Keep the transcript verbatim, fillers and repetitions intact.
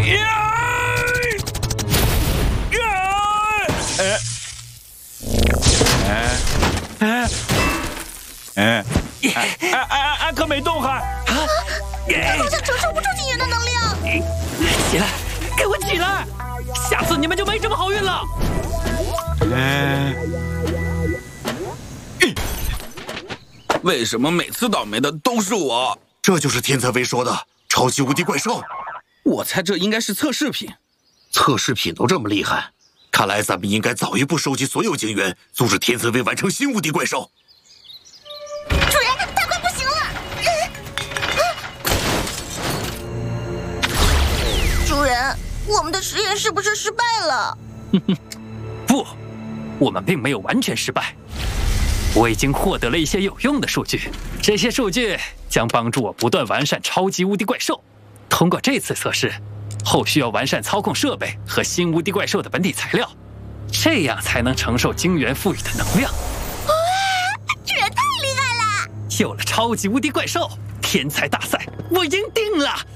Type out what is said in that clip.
哎哎哎哎！安可没动哈！ 他好像承受不住金元的能量。 起来，给我起来！下次你们就没这么好运了。 哎， 为什么每次倒霉的都是我？ 这就是天才威说的超级无敌怪兽。 我猜这应该是测试品。 测试品都这么厉害，看来咱们应该早一步收集所有晶元，阻止天才威完成新无敌怪兽。 主人，他快不行了！主人，我们的实验是不是失败了？ 不，我们并没有完全失败。我已经获得了一些有用的数据，这些数据将帮助我不断完善超级无敌怪兽。通过这次测试，后续要完善操控设备和新无敌怪兽的本体材料，这样才能承受晶元赋予的能量。 哇，主人太厉害了！ 有了超级无敌怪兽，天才大赛我赢定了！